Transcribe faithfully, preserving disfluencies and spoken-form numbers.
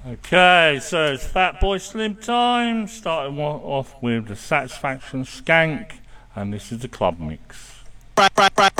Okay, so it's Fat Boy Slim time, starting off with the Satisfaction Skank, and this is the club mix.